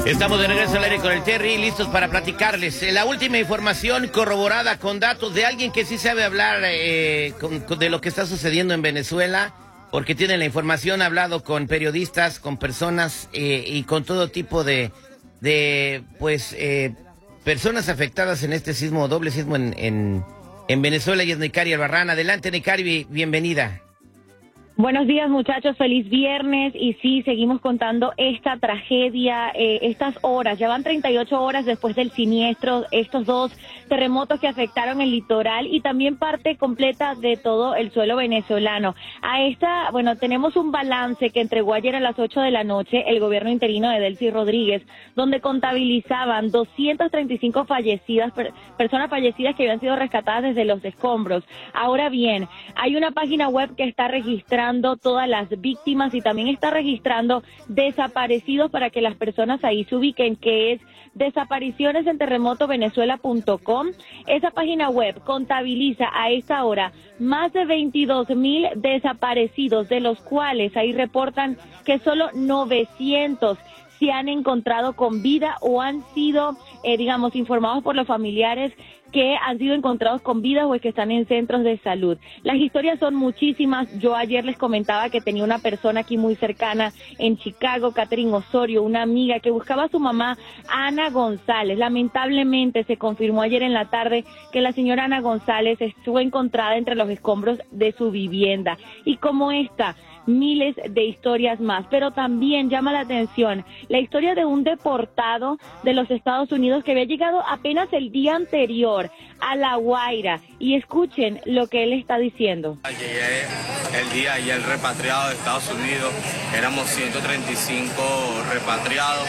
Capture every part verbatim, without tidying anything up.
Estamos de regreso al aire con el Terry, listos para platicarles. Eh, la última información corroborada con datos de alguien que sí sabe hablar eh, con, con de lo que está sucediendo en Venezuela, porque tiene la información, ha hablado con periodistas, con personas eh, y con todo tipo de, de pues, eh, personas afectadas en este sismo, doble sismo en, en, en Venezuela, y es Nicari Albarrán. Adelante, Nicari, bienvenida. Buenos días, muchachos, feliz viernes. Y sí, seguimos contando esta tragedia, eh, estas horas, ya van treinta y ocho horas después del siniestro, estos dos terremotos que afectaron el litoral y también parte completa de todo el suelo venezolano. A esta, bueno, tenemos un balance que entregó ayer a las ocho de la noche el gobierno interino de Delcy Rodríguez, donde contabilizaban doscientas treinta y cinco fallecidas, per, personas fallecidas que habían sido rescatadas desde los escombros. Ahora bien, hay una página web que está registrando todas las víctimas y también está registrando desaparecidos para que las personas ahí se ubiquen, que es desapariciones en terremoto venezuela punto com. Esa página web contabiliza a esta hora más de veintidós mil desaparecidos, de los cuales ahí reportan que solo novecientos se han encontrado con vida o han sido, eh, digamos, informados por los familiares que han sido encontrados con vida o que están en centros de salud. Las historias son muchísimas. Yo ayer les comentaba que tenía una persona aquí muy cercana en Chicago, Catherine Osorio, una amiga que buscaba a su mamá, Ana González. Lamentablemente se confirmó ayer en la tarde que la señora Ana González estuvo encontrada entre los escombros de su vivienda. Y como esta, miles de historias más, pero también llama la atención la historia de un deportado de los Estados Unidos que había llegado apenas el día anterior a La Guaira, y escuchen lo que él está diciendo. Llegué el día ayer repatriado de Estados Unidos, éramos ciento treinta y cinco repatriados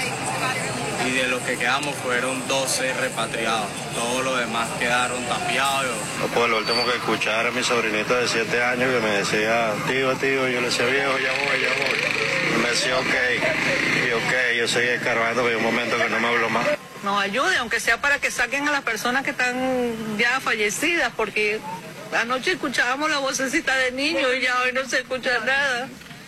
y de los que quedamos fueron doce repatriados, todos los demás quedaron tapiados. No, pues lo último que escuchar a mi sobrinito de siete años que me decía, tío, tío, yo le decía, viejo, ya voy, ya voy. Y me decía, ok, y ok, yo seguí escarbando, pero hay un momento que no me habló más. Nos ayude, aunque sea para que saquen a las personas que están ya fallecidas, porque anoche escuchábamos la vocecita de niños y ya hoy no se escucha nada.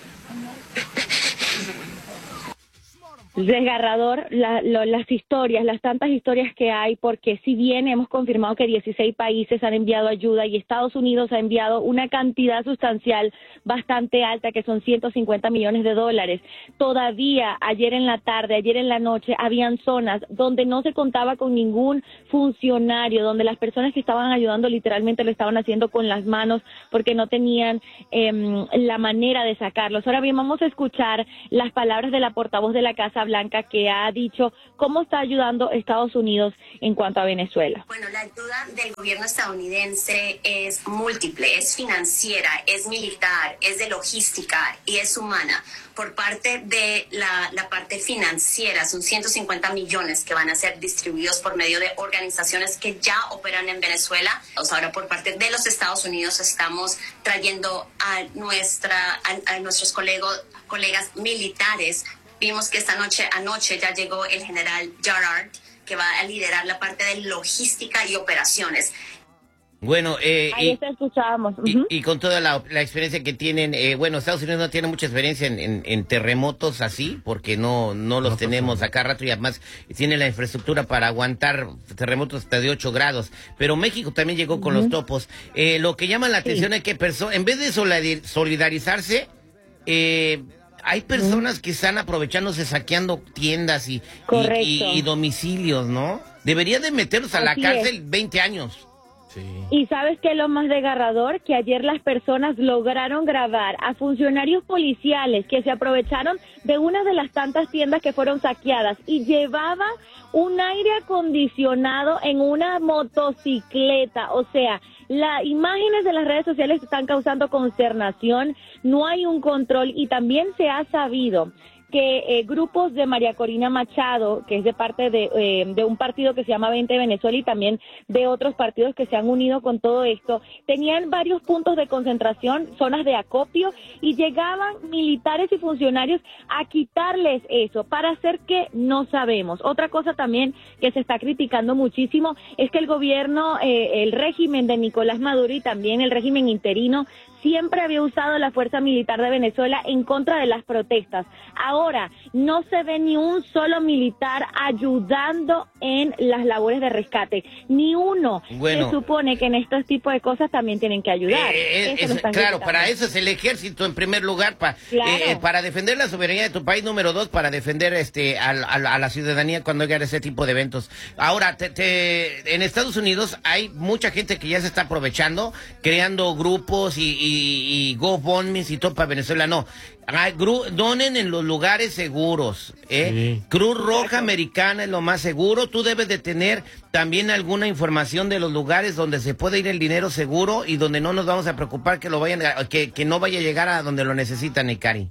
Desgarrador la, lo, las historias, las tantas historias que hay, porque si bien hemos confirmado que dieciséis países han enviado ayuda y Estados Unidos ha enviado una cantidad sustancial bastante alta, que son ciento cincuenta millones de dólares, todavía ayer en la tarde, ayer en la noche, habían zonas donde no se contaba con ningún funcionario, donde las personas que estaban ayudando literalmente lo estaban haciendo con las manos porque no tenían eh, la manera de sacarlos. Ahora bien, vamos a escuchar las palabras de la portavoz de la Casa Blanca, que ha dicho cómo está ayudando Estados Unidos en cuanto a Venezuela. Bueno, la ayuda del gobierno estadounidense es múltiple, es financiera, es militar, es de logística y es humana. Por parte de la, la parte financiera, son ciento cincuenta millones que van a ser distribuidos por medio de organizaciones que ya operan en Venezuela. O sea, ahora por parte de los Estados Unidos estamos trayendo a, nuestra, a, a nuestros colegos, colegas militares. Vimos que esta noche, anoche ya llegó el general Gerard, que va a liderar la parte de logística y operaciones. Bueno, eh, ahí y, te escuchábamos. Y, uh-huh. y con toda la, la experiencia que tienen, eh, bueno, Estados Unidos no tiene mucha experiencia en, en, en terremotos así, porque no no los no, tenemos a cada rato, y además tiene la infraestructura para aguantar terremotos hasta de ocho grados. Pero México también llegó con uh-huh. los topos. Eh, lo que llama la atención sí. es que perso- en vez de solidarizarse, eh, hay personas que están aprovechándose, saqueando tiendas y, y, y, y domicilios, ¿no? Deberían de meterlos a la Así cárcel es. veinte años. Sí. Y ¿sabes qué es lo más desgarrador? Que ayer las personas lograron grabar a funcionarios policiales que se aprovecharon de una de las tantas tiendas que fueron saqueadas y llevaban un aire acondicionado en una motocicleta. O sea, las imágenes de las redes sociales están causando consternación, no hay un control, y también se ha sabido que eh, grupos de María Corina Machado, que es de parte de, eh, de un partido que se llama veinte Venezuela, y también de otros partidos que se han unido con todo esto, tenían varios puntos de concentración, zonas de acopio, y llegaban militares y funcionarios a quitarles eso. ¿Para hacer qué? No sabemos. Otra cosa también que se está criticando muchísimo es que el gobierno, eh, el régimen de Nicolás Maduro y también el régimen interino siempre había usado la fuerza militar de Venezuela en contra de las protestas. Ahora, no se ve ni un solo militar ayudando en las labores de rescate. Ni uno. Bueno, se supone que en estos tipos de cosas también tienen que ayudar. Eh, eh, es, claro, para eso es el ejército en primer lugar, pa, claro. eh, para defender la soberanía de tu país, número dos, para defender este a, a, a la ciudadanía cuando haya ese tipo de eventos. Ahora, te, te, en Estados Unidos hay mucha gente que ya se está aprovechando, creando grupos y, y, y GoFundMes y todo para Venezuela. No, hay, gru, donen en los lugares seguros. ¿eh? Sí. Cruz Roja Americana es lo más seguro. Tú debes de tener también alguna información de los lugares donde se puede ir el dinero seguro y donde no nos vamos a preocupar que lo vayan a, que, que no vaya a llegar a donde lo necesitan, Nicari.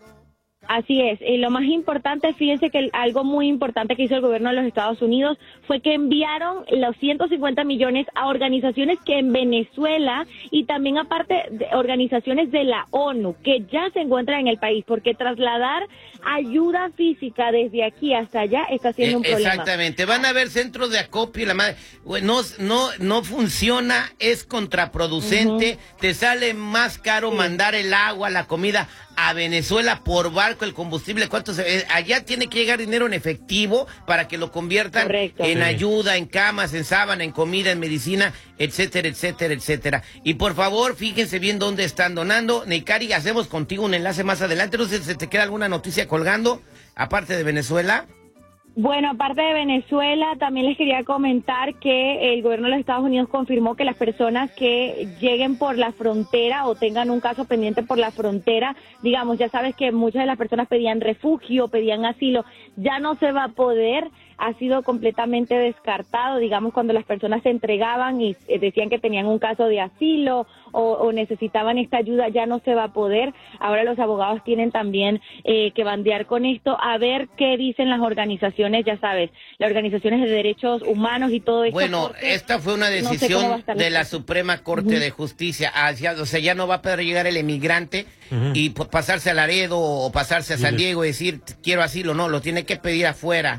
Así es, y lo más importante, fíjense que algo muy importante que hizo el gobierno de los Estados Unidos fue que enviaron los ciento cincuenta millones a organizaciones que en Venezuela y también aparte de organizaciones de la ONU que ya se encuentran en el país, porque trasladar ayuda física desde aquí hasta allá está siendo eh, un problema. Exactamente, van a haber centros de acopio y la madre, no, no, no funciona, es contraproducente, uh-huh. Te sale más caro sí. mandar el agua, la comida a Venezuela por barco, el combustible, ¿cuánto se, allá tiene que llegar dinero en efectivo para que lo conviertan Correcto. en sí. ayuda, en camas, en sábana, en comida, en medicina, etcétera, etcétera, etcétera. Y por favor, fíjense bien dónde están donando. Nicari, hacemos contigo un enlace más adelante. No sé si te queda alguna noticia colgando, aparte de Venezuela. Bueno, aparte de Venezuela, también les quería comentar que el gobierno de los Estados Unidos confirmó que las personas que lleguen por la frontera o tengan un caso pendiente por la frontera, digamos, ya sabes que muchas de las personas pedían refugio, pedían asilo, ya no se va a poder, ha sido completamente descartado, digamos, cuando las personas se entregaban y decían que tenían un caso de asilo o, o necesitaban esta ayuda, ya no se va a poder. Ahora los abogados tienen también eh, que bandear con esto, a ver qué dicen las organizaciones, ya sabes, las organizaciones de derechos humanos y todo esto. Bueno, esta fue una decisión no sé de la Suprema Corte uh-huh. de Justicia, hacia, o sea, ya no va a poder llegar el emigrante uh-huh. y pasarse a Laredo o pasarse a San uh-huh. Diego y decir, quiero asilo, no, lo tiene que pedir afuera.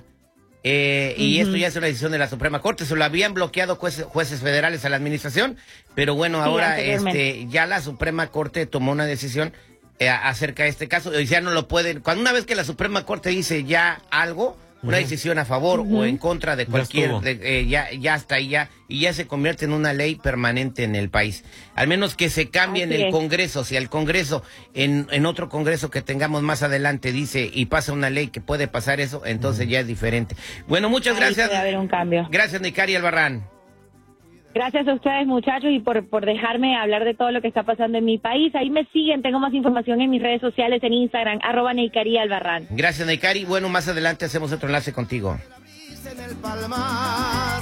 Eh, uh-huh. Y esto ya es una decisión de la Suprema Corte, se lo habían bloqueado jueces, jueces federales a la administración, pero bueno, sí, ahora este ya la Suprema Corte tomó una decisión eh, acerca de este caso, y ya no lo pueden, cuando una vez que la Suprema Corte dice ya algo, una uh-huh. decisión a favor uh-huh. o en contra de cualquier, ya, de, eh, ya, ya está ahí ya, y ya se convierte en una ley permanente en el país. Al menos que se cambie Así en el es. Congreso, si el Congreso, en, en otro Congreso que tengamos más adelante dice y pasa una ley que puede pasar eso, entonces uh-huh. ya es diferente. Bueno, muchas ahí gracias. Puede haber un cambio. Gracias, Nicari Albarrán. Gracias a ustedes, muchachos, y por, por dejarme hablar de todo lo que está pasando en mi país. Ahí me siguen, tengo más información en mis redes sociales, en Instagram, arroba Nicari Albarrán. Gracias, Nicari. Bueno, más adelante hacemos otro enlace contigo. En el palmar,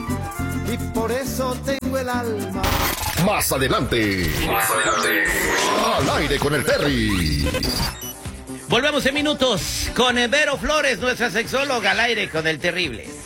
y por eso tengo el alma. Más adelante, más adelante, al aire con el Terry. Volvemos en minutos con Vero Flores, nuestra sexóloga, al aire con el terrible.